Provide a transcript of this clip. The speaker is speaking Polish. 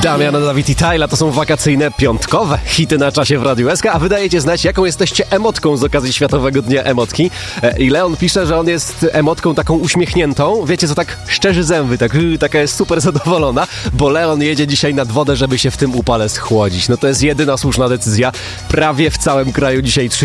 Damian, Dawid i Tyla to są wakacyjne, piątkowe hity na czasie w Radiu SK, a wy dajecie znać, jaką jesteście emotką z okazji Światowego Dnia Emotki. I Leon pisze, że on jest emotką taką uśmiechniętą, wiecie co, tak szczerzy zęby, taka jest super zadowolona, bo Leon jedzie dzisiaj nad wodę, żeby się w tym upale schłodzić. No to jest jedyna słuszna decyzja. Prawie w całym kraju dzisiaj